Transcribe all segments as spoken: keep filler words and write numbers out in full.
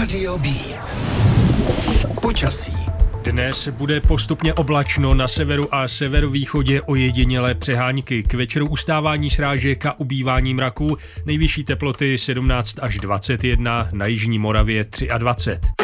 Rádio B. Počasí. Dnes bude postupně oblačno, na severu a severovýchodě ojedinělé přehánky. K večeru ustávání srážek a ubývání mraků, nejvyšší teploty sedmnáct až dvacet jedna, na jižní Moravě dvacet tři.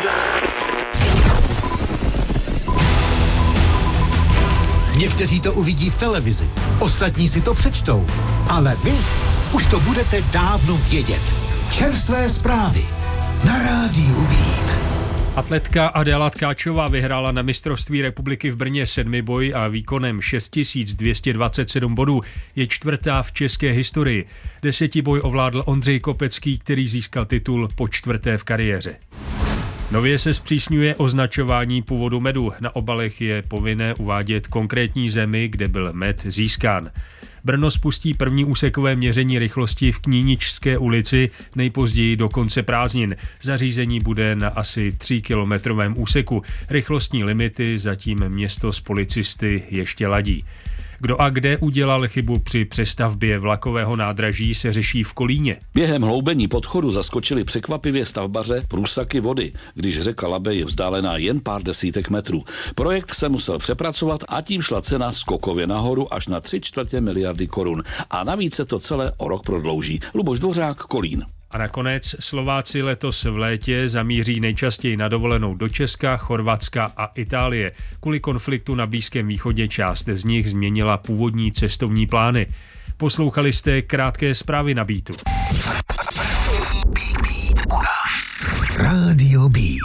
Někteří to uvidí v televizi, ostatní si to přečtou, ale vy už to budete dávno vědět. Čerstvé zprávy na Rádiu Beat. Atletka Adéla Tkáčová vyhrála na mistrovství republiky v Brně sedmiboj a výkonem šest tisíc dvě stě dvacet sedm bodů je čtvrtá v české historii. Desetiboj ovládl Ondřej Kopecký, který získal titul po čtvrté v kariéře. Nově se zpřísňuje označování původu medu. Na obalech je povinné uvádět konkrétní zemi, kde byl med získán. Brno spustí první úsekové měření rychlosti v Kníničské ulici nejpozději do konce prázdnin. Zařízení bude na asi tříkilometrovém úseku. Rychlostní limity zatím město s policisty ještě ladí. Kdo a kde udělal chybu při přestavbě vlakového nádraží, se řeší v Kolíně. Během hloubení podchodu zaskočili překvapivě stavbaře průsaky vody, když řeka Labe je vzdálená jen pár desítek metrů. Projekt se musel přepracovat a tím šla cena skokově nahoru až na tři čtvrtě miliardy korun. A navíc se to celé o rok prodlouží. Luboš Dvořák, Kolín. A nakonec Slováci letos v létě zamíří nejčastěji na dovolenou do Česka, Chorvatska a Itálie. Kvůli konfliktu na Blízkém východě část z nich změnila původní cestovní plány. Poslouchali jste krátké zprávy na Beatu. Rádio B.